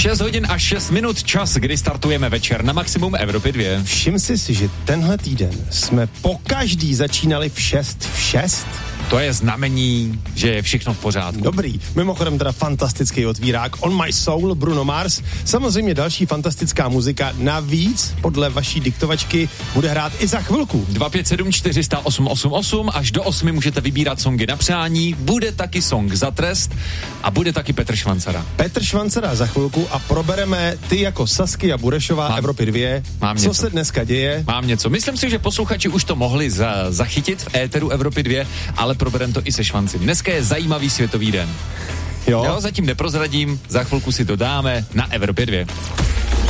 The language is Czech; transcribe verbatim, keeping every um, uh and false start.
šest hodin a šest minut, čas, kdy startujeme večer na Maximum Evropy dva. Všim si si, že tenhle týden jsme po každý začínali v šest v šest. To je znamení, že je všechno v pořádku. Dobrý. Mimochodem teda fantastický otvírák On My Soul, Bruno Mars. Samozřejmě další fantastická muzika. Navíc podle vaší diktovačky bude hrát i za chvilku. dva pět sedm čtyři nula osm osm osm až do osmi můžete vybírat songy na přání. Bude taky song za trest a bude taky Petr Švancara. Petr Švancara za chvilku a probereme ty jako Saskia Burešová Mám. Evropy dva. Mám Co něco. se dneska děje? Mám něco. Myslím si, že posluchači už to mohli za, zachytit v éteru Evropy dva, ale proberem to i se Švancem. Dneska je zajímavý světový den. Jo? Jo, zatím neprozradím, za chvilku si to dáme na Evropě dva.